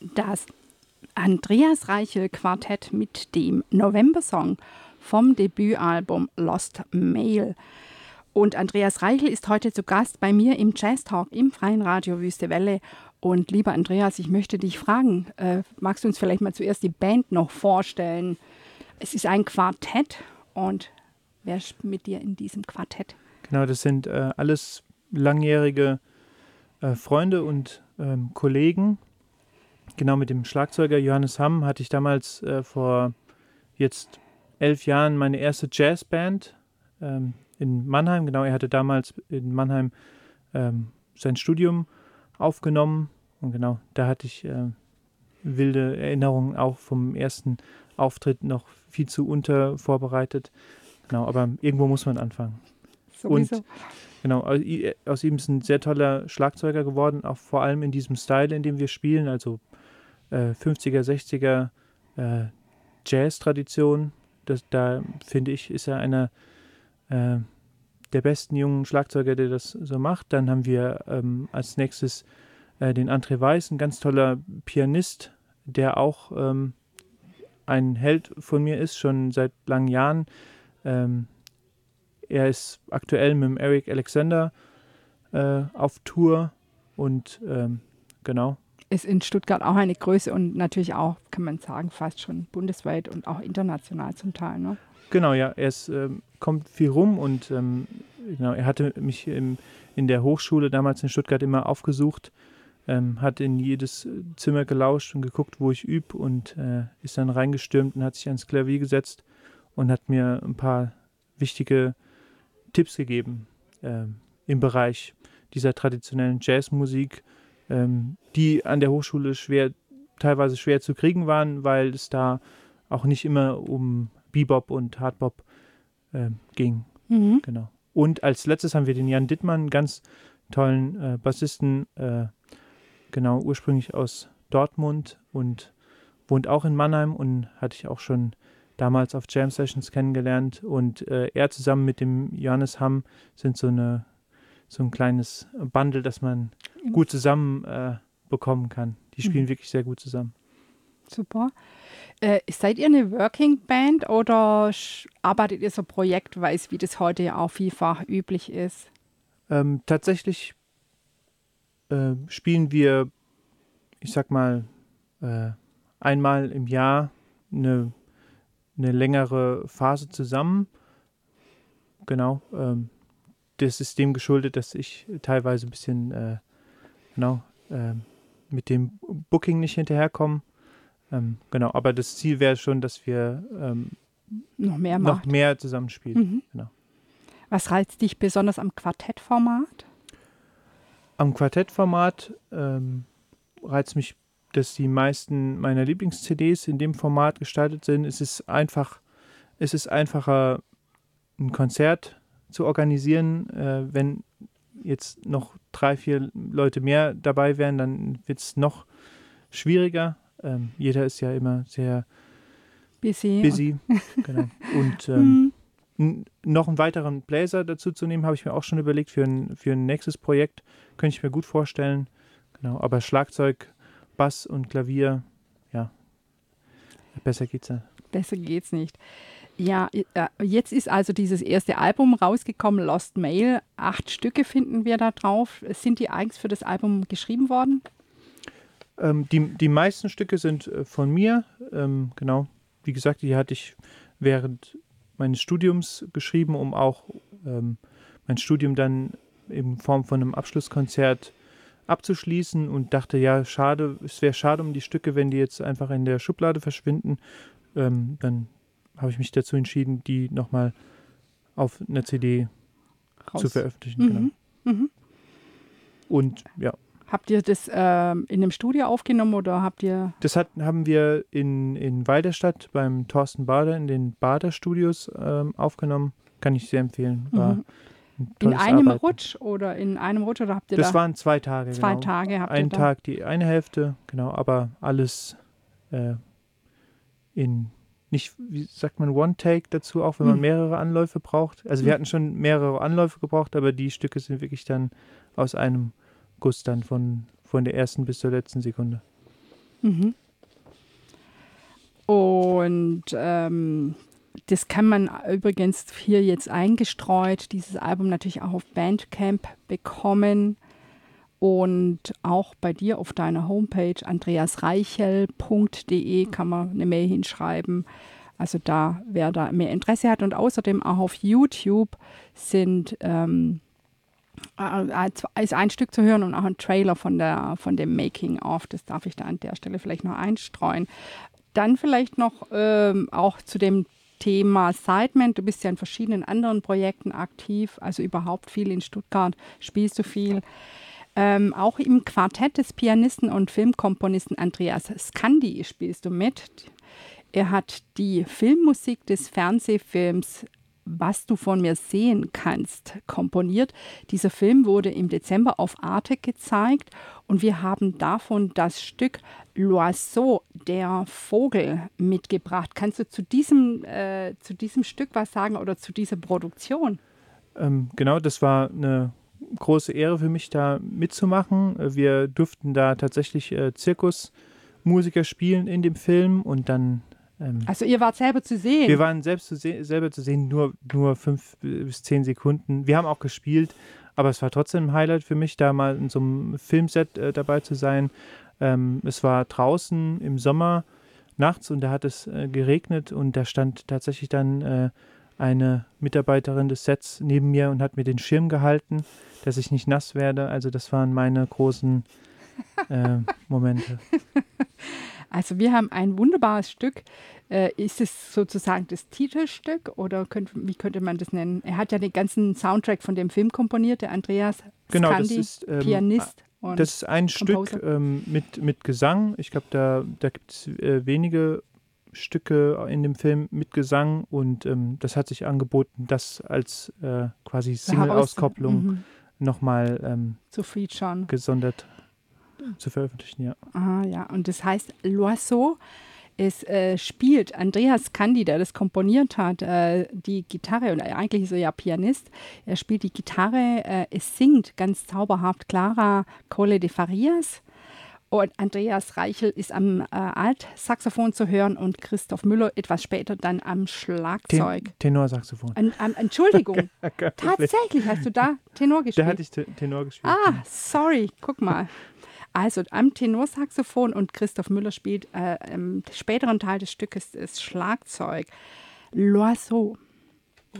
Das Andreas Reichel Quartett mit dem November-Song vom Debütalbum Lost Mail. Und Andreas Reichel ist heute zu Gast bei mir im Jazz Talk im Freien Radio Wüste Welle. Und lieber Andreas, ich möchte dich fragen, magst du uns vielleicht mal zuerst die Band noch vorstellen? Es ist ein Quartett und wer ist mit dir in diesem Quartett? Genau, das sind alles langjährige Freunde und Kollegen. Genau, mit dem Schlagzeuger Johannes Hamm hatte ich damals vor jetzt 11 Jahren meine erste Jazzband in Mannheim. Genau, er hatte damals in Mannheim sein Studium aufgenommen. Und genau, da hatte ich wilde Erinnerungen auch vom ersten Auftritt noch viel zu untervorbereitet. Genau, aber irgendwo muss man anfangen. Sowieso. Und genau, aus ihm ist ein sehr toller Schlagzeuger geworden, auch vor allem in diesem Style, in dem wir spielen, also 50er, 60er Jazz-Tradition. Da finde ich, ist er einer der besten jungen Schlagzeuger, der das so macht. Dann haben wir als nächstes den André Weiß, ein ganz toller Pianist, der auch ein Held von mir ist, schon seit langen Jahren. Er ist aktuell mit dem Eric Alexander auf Tour und genau. Ist in Stuttgart auch eine Größe und natürlich auch, kann man sagen, fast schon bundesweit und auch international zum Teil, ne? Genau, ja, er kommt viel rum und genau, er hatte mich in der Hochschule damals in Stuttgart immer aufgesucht, hat in jedes Zimmer gelauscht und geguckt, wo ich übe und ist dann reingestürmt und hat sich ans Klavier gesetzt und hat mir ein paar wichtige Tipps gegeben im Bereich dieser traditionellen Jazzmusik, die an der Hochschule teilweise schwer zu kriegen waren, weil es da auch nicht immer um Bebop und Hardbop ging. Mhm. Genau. Und als letztes haben wir den Jan Dittmann, einen ganz tollen Bassisten, genau, ursprünglich aus Dortmund und wohnt auch in Mannheim und hatte ich auch schon damals auf Jam Sessions kennengelernt. Und er zusammen mit dem Johannes Hamm sind so ein kleines Bundle, das man gut zusammen bekommen kann. Die spielen wirklich sehr gut zusammen. Super. Seid ihr eine Working Band oder arbeitet ihr so projektweise, wie das heute ja auch vielfach üblich ist? Tatsächlich spielen wir, ich sag mal, einmal im Jahr eine längere Phase zusammen. Genau. Das ist dem geschuldet, dass ich teilweise ein bisschen mit dem Booking nicht hinterherkomme. Genau, aber das Ziel wäre schon, dass wir noch mehr zusammenspielen. Mhm. Genau. Was reizt dich besonders am Quartettformat? Am Quartettformat reizt mich, dass die meisten meiner Lieblings-CDs in dem Format gestaltet sind. Es ist einfacher, ein Konzert zu organisieren. Wenn jetzt noch 3, 4 Leute mehr dabei wären, dann wird es noch schwieriger. Jeder ist ja immer sehr busy. Genau. Und noch einen weiteren Bläser dazu zu nehmen, habe ich mir auch schon überlegt für ein nächstes Projekt. Könnte ich mir gut vorstellen. Genau. Aber Schlagzeug, Bass und Klavier, ja, besser geht's ja. Besser geht's nicht. Ja, jetzt ist also dieses erste Album rausgekommen, Lost Mail. 8 Stücke finden wir da drauf. Sind die eigens für das Album geschrieben worden? Die meisten Stücke sind von mir. Genau. Wie gesagt, die hatte ich während meines Studiums geschrieben, um auch mein Studium dann in Form von einem Abschlusskonzert abzuschließen und dachte, ja, es wäre schade um die Stücke, wenn die jetzt einfach in der Schublade verschwinden. Dann habe ich mich dazu entschieden, die nochmal auf einer CD zu veröffentlichen. Genau. Mhm. Und ja. Habt ihr das in einem Studio aufgenommen oder habt ihr... Das haben wir in Weiderstadt beim Thorsten Bader in den Bader-Studios aufgenommen. Kann ich sehr empfehlen. War in einem Rutsch oder habt ihr das waren 2 Tage. 2 genau. Tage habt ihr Einen da? Tag die eine Hälfte, genau, aber alles nicht, wie sagt man, One-Take dazu, auch wenn man mehrere Anläufe braucht. Also wir hatten schon mehrere Anläufe gebraucht, aber die Stücke sind wirklich dann aus einem Guss dann von der ersten bis zur letzten Sekunde. Mhm. Und das kann man übrigens hier jetzt eingestreut, dieses Album natürlich auch auf Bandcamp bekommen und auch bei dir auf deiner Homepage andreasreichel.de kann man eine Mail hinschreiben. Also da, wer da mehr Interesse hat und außerdem auch auf YouTube ist ein Stück zu hören und auch ein Trailer von dem Making-of. Das darf ich da an der Stelle vielleicht noch einstreuen. Dann vielleicht noch auch zu dem Thema Sideman. Du bist ja in verschiedenen anderen Projekten aktiv, also überhaupt viel in Stuttgart, spielst du viel. Auch im Quartett des Pianisten und Filmkomponisten Andreas Scandi spielst du mit. Er hat die Filmmusik des Fernsehfilms Was du von mir sehen kannst komponiert. Dieser Film wurde im Dezember auf Arte gezeigt und wir haben davon das Stück L'Oiseau, der Vogel, mitgebracht. Kannst du zu diesem Stück was sagen oder zu dieser Produktion? Genau, das war eine große Ehre für mich, da mitzumachen. Wir durften da tatsächlich Zirkusmusiker spielen in dem Film und dann Also ihr wart selber zu sehen? Wir waren selber zu sehen, nur 5 bis 10 Sekunden. Wir haben auch gespielt, aber es war trotzdem ein Highlight für mich, da mal in so einem Filmset dabei zu sein. Es war draußen im Sommer nachts und da hat es geregnet und da stand tatsächlich dann eine Mitarbeiterin des Sets neben mir und hat mir den Schirm gehalten, dass ich nicht nass werde. Also das waren meine großen Momente. Also wir haben ein wunderbares Stück. Ist es sozusagen das Titelstück oder wie könnte man das nennen? Er hat ja den ganzen Soundtrack von dem Film komponiert, der Andreas Genau, Scandi, das ist, Pianist. Und das ist ein Composer. Stück mit Gesang. Ich glaube, da gibt es wenige Stücke in dem Film mit Gesang und das hat sich angeboten, das als quasi Single-Auskopplung nochmal zu featuren. gesondert zu veröffentlichen, ja. Ah, ja, und das heißt L'Oiseau. Es spielt Andreas Scandi, der das komponiert hat, die Gitarre, und eigentlich ist er ja Pianist. Er spielt die Gitarre, es singt ganz zauberhaft Clara Colle de Farias. Und Andreas Reichel ist am Altsaxophon zu hören und Christoph Müller etwas später dann am Schlagzeug. Tenorsaxophon. Entschuldigung, tatsächlich hast du da Tenor gespielt? Da hatte ich Tenor gespielt. Ah, sorry, guck mal. Also am Tenorsaxophon und Christoph Müller spielt im späteren Teil des Stückes das Schlagzeug. L'Oiseau.